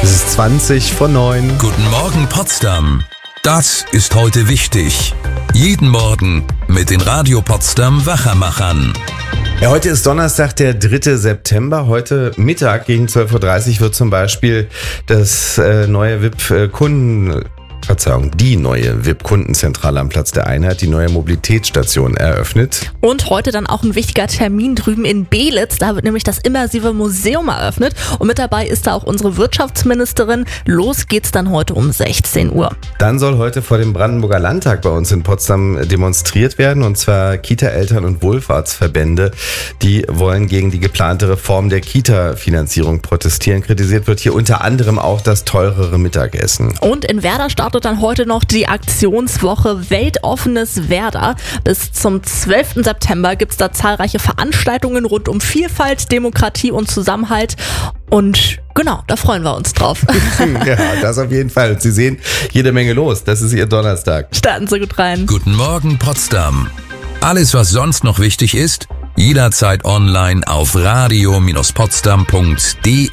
Es ist 20 vor 9. Guten Morgen Potsdam. Das ist heute wichtig. Jeden Morgen mit den Radio Potsdam Wachermachern. Ja, heute ist Donnerstag, der 3. September. Heute Mittag gegen 12.30 Uhr wird zum Beispiel das neue die neue VIP-Kundenzentrale am Platz der Einheit, die neue Mobilitätsstation eröffnet. Und heute dann auch ein wichtiger Termin drüben in Belitz. Da wird nämlich das immersive Museum eröffnet. Und mit dabei ist da auch unsere Wirtschaftsministerin. Los geht's dann heute um 16 Uhr. Dann soll heute vor dem Brandenburger Landtag bei uns in Potsdam demonstriert werden. Und zwar Kita-Eltern- und Wohlfahrtsverbände. Die wollen gegen die geplante Reform der Kita-Finanzierung protestieren. Kritisiert wird hier unter anderem auch das teurere Mittagessen. Und in Werder startet dann heute noch die Aktionswoche Weltoffenes Werder. Bis zum 12. September gibt es da zahlreiche Veranstaltungen rund um Vielfalt, Demokratie und Zusammenhalt. Und genau, da freuen wir uns drauf. Ja, das auf jeden Fall. Und Sie sehen, jede Menge los. Das ist Ihr Donnerstag. Starten Sie gut rein. Guten Morgen Potsdam. Alles, was sonst noch wichtig ist, jederzeit online auf radio-potsdam.de.